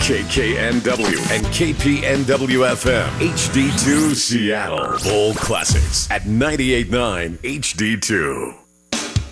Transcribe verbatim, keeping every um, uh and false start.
K K N W and K P N W F M H D two Seattle. Full classics at ninety-eight point nine H D two.